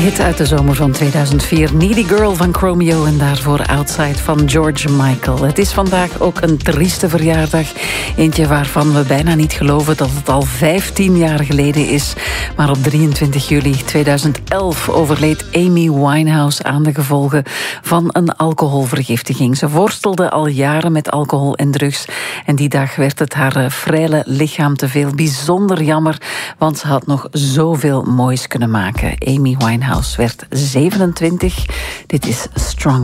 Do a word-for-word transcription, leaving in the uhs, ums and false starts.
hit uit de zomer van tweeduizend vier. Needy Girl van Chromeo en daarvoor Outside van George Michael. Het is vandaag ook een trieste verjaardag. Eentje waarvan we bijna niet geloven dat het al vijftien jaar geleden is. Maar op drieëntwintig juli tweeduizend elf overleed Amy Winehouse aan de gevolgen van een alcoholvergiftiging. Ze worstelde al jaren met alcohol en drugs. En die dag werd het haar frêle lichaam te veel. Bijzonder jammer, want ze had nog zoveel moois kunnen maken. Amy Winehouse werd zevenentwintig. Dit is Strong.